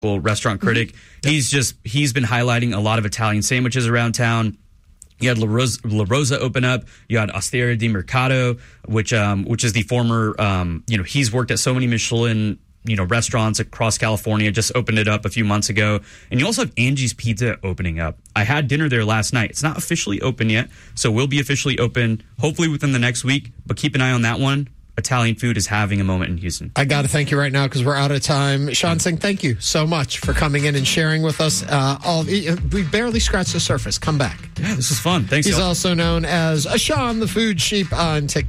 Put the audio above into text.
restaurant critic. He's been highlighting a lot of Italian sandwiches around town. You had La Rosa open up. You had Osteria di Mercato, which is the former, he's worked at so many Michelin, restaurants across California, just opened it up a few months ago. And you also have Angie's Pizza opening up. I had dinner there last night. It's not officially open yet, so we'll be officially open hopefully within the next week, but keep an eye on that one. Italian food is having a moment in Houston. I got to thank you right now because we're out of time. Sean Singh, thank you so much for coming in and sharing with us. We barely scratched the surface. Come back. Yeah, this is fun. Thanks. He's also known as Sean the Food Sheep on TikTok.